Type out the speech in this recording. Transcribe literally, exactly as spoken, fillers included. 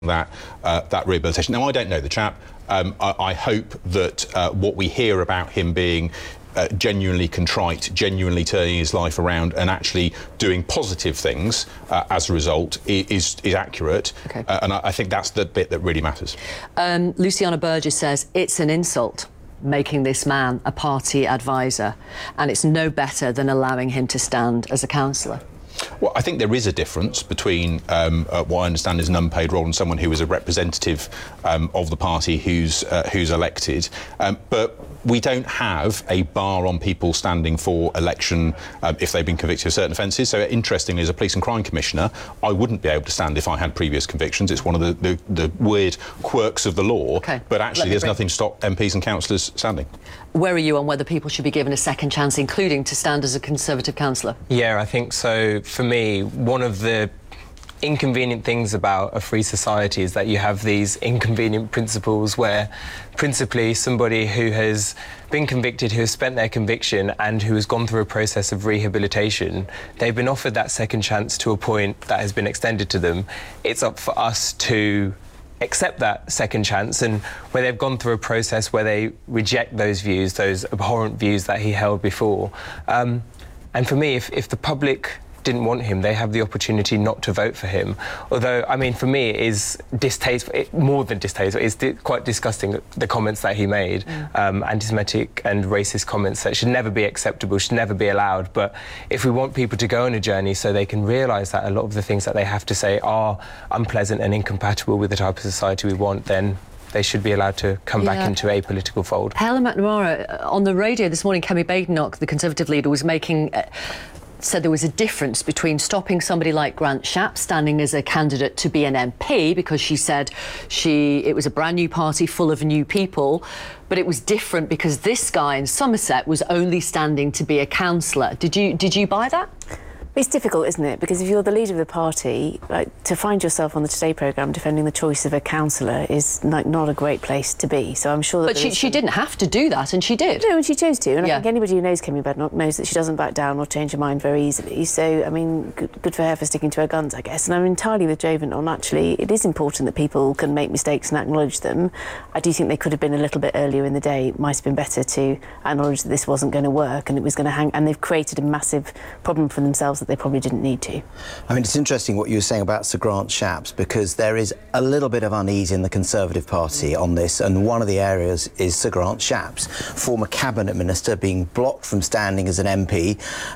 that uh, that rehabilitation. Now, I don't know the chap. Um, I, I hope that uh, what we hear about him being uh, genuinely contrite, genuinely turning his life around and actually doing positive things uh, as a result is is accurate. Okay. Uh, and I, I think that's the bit that really matters. Um, Luciana Burgess says it's an insult making this man a party advisor, and it's no better than allowing him to stand as a councillor. Well, I think there is a difference between um, uh, what I understand is an unpaid role and someone who is a representative um, of the party who's uh, who's elected. Um, but we don't have a bar on people standing for election um, if they've been convicted of certain offences. So, interestingly, as a police and crime commissioner, I wouldn't be able to stand if I had previous convictions. It's one of the, the, the weird quirks of the law. Okay. But actually, there's bring... nothing to stop M Ps and councillors standing. Where are you on whether people should be given a second chance, including to stand as a Conservative councillor? Yeah, I think so. For me, one of the inconvenient things about a free society is that you have these inconvenient principles where principally somebody who has been convicted, who has spent their conviction and who has gone through a process of rehabilitation, they've been offered that second chance to a point that has been extended to them. It's up for us to accept that second chance, and where they've gone through a process where they reject those views, those abhorrent views that he held before. Um, and for me, if, if the public didn't want him, they have the opportunity not to vote for him. Although, I mean, for me, it is distasteful, it, more than distasteful, it's di quite disgusting, the comments that he made, mm. um, anti-Semitic and racist comments that should never be acceptable, should never be allowed. But if we want people to go on a journey so they can realise that a lot of the things that they have to say are unpleasant and incompatible with the type of society we want, then they should be allowed to come yeah. back into a political fold. Helen McNamara, on the radio this morning, Kemi Badenoch, the Conservative leader, was making... Uh, said there was a difference between stopping somebody like Grant Shapps standing as a candidate to be an M P, because she said she it was a brand new party full of new people, but it was different because this guy in Somerset was only standing to be a councillor. Did you did you buy that? It's difficult, isn't it? Because if you're the leader of the party, like, to find yourself on the Today programme defending the choice of a councillor is like not a great place to be. So I'm sure that. But she, she didn't have to do that, and she did. No, and she chose to. And yeah. I think anybody who knows Kemi Badenoch knows that she doesn't back down or change her mind very easily. So, I mean, good, good for her for sticking to her guns, I guess. And I'm entirely with Jovan on, actually, it is important that people can make mistakes and acknowledge them. I do think they could have been a little bit earlier in the day. It might have been better to acknowledge that this wasn't going to work and it was going to hang. And they've created a massive problem for themselves that they probably didn't need to. I mean, it's interesting what you were saying about Sir Grant Shapps, because there is a little bit of unease in the Conservative Party on this, and one of the areas is Sir Grant Shapps, former cabinet minister, being blocked from standing as an M P